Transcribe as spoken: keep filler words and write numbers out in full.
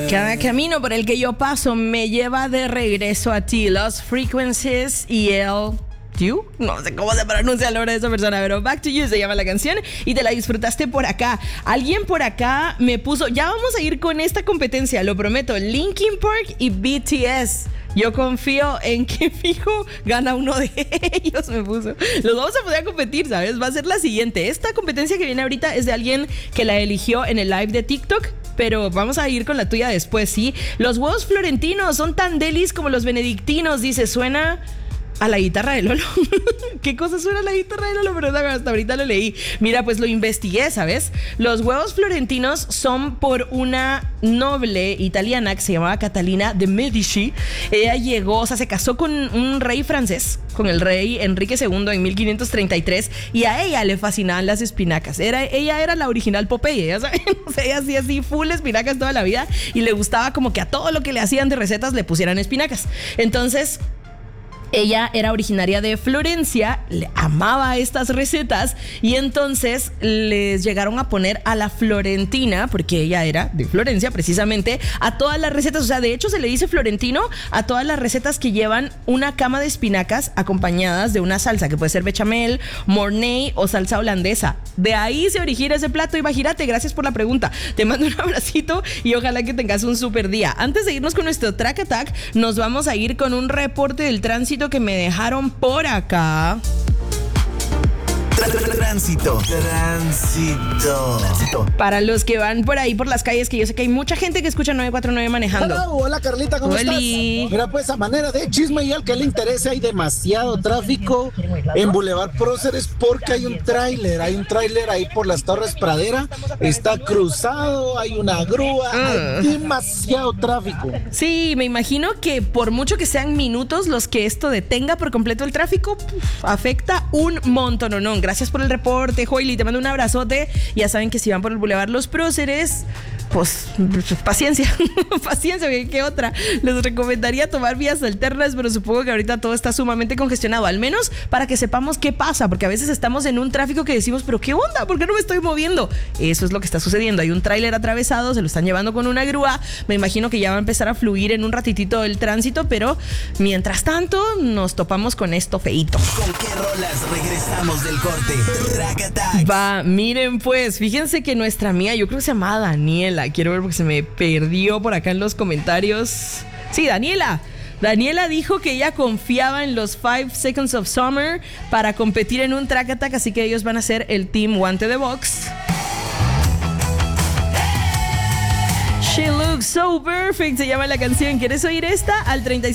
Cada camino por el que yo paso me lleva de regreso a ti. Lost Frequencies y el... You? No sé cómo se pronuncia el nombre de esa persona, pero Back to You se llama la canción y te la disfrutaste por acá. Alguien por acá me puso, ya vamos a ir con esta competencia, lo prometo, Linkin Park y B T S. Yo confío en que fijo gana uno de ellos, me puso. Los vamos a poder competir, ¿sabes? Va a ser la siguiente. Esta competencia que viene ahorita es de alguien que la eligió en el live de TikTok, pero vamos a ir con la tuya después, ¿sí? Los huevos florentinos son tan delis como los benedictinos, dice, suena... a la guitarra de Lolo. ¿Qué cosa suena a la guitarra de Lolo? Pero hasta ahorita lo leí. Mira, pues lo investigué, ¿sabes? Los huevos florentinos son por una noble italiana que se llamaba Catalina de Medici. Ella llegó, o sea, se casó con un rey francés, con el rey Enrique segundo en mil quinientos treinta y tres, y a ella le fascinaban las espinacas. Era, ella era la original Popeye, ¿ya saben? O sea, ella hacía así full espinacas toda la vida y le gustaba como que a todo lo que le hacían de recetas le pusieran espinacas. Entonces... ella era originaria de Florencia, le amaba estas recetas y entonces les llegaron a poner a la florentina, porque ella era de Florencia precisamente, a todas las recetas. O sea, de hecho se le dice florentino a todas las recetas que llevan una cama de espinacas acompañadas de una salsa, que puede ser bechamel, mornay o salsa holandesa. De ahí se origina ese plato. Imagínate, gracias por la pregunta. Te mando un abracito y ojalá que tengas un súper día. Antes de irnos con nuestro Track Attack, nos vamos a ir con un reporte del tránsito que me dejaron por acá. Tránsito. Tránsito. Tránsito. Para los que van por ahí por las calles, que yo sé que hay mucha gente que escucha nueve cuatro nueve manejando. Hello, hola Carlita, ¿cómo Oli. estás? Mira, pues a manera de chisme y al que le interese, hay demasiado tráfico en Boulevard Próceres porque hay un tráiler, hay un tráiler ahí por las Torres Pradera, está cruzado, hay una grúa, uh. hay demasiado tráfico. Sí, me imagino que por mucho que sean minutos los que esto detenga por completo el tráfico, puf, afecta un montón, ¿o no? Gracias por el reporte, Joily, te mando un abrazote. Ya saben que si van por el Boulevard Los Próceres, pues paciencia, paciencia, ¿qué otra? Les recomendaría tomar vías alternas, pero supongo que ahorita todo está sumamente congestionado, al menos para que sepamos qué pasa, porque a veces estamos en un tráfico que decimos, pero ¿qué onda? ¿Por qué no me estoy moviendo? Eso es lo que está sucediendo, hay un tráiler atravesado, se lo están llevando con una grúa, me imagino que ya va a empezar a fluir en un ratitito el tránsito, pero mientras tanto nos topamos con esto feíto. ¿Con qué rolas regresamos del corte? Track Attack. Va, miren pues, fíjense que nuestra amiga, yo creo que se llama Daniela, quiero ver porque se me perdió por acá en los comentarios. Sí, Daniela. Daniela dijo que ella confiaba en los Five Seconds of Summer para competir en un Track Attack, así que ellos van a ser el Team Guante de Box. She looks so perfect, se llama la canción. ¿Quieres oír esta? Al treinta y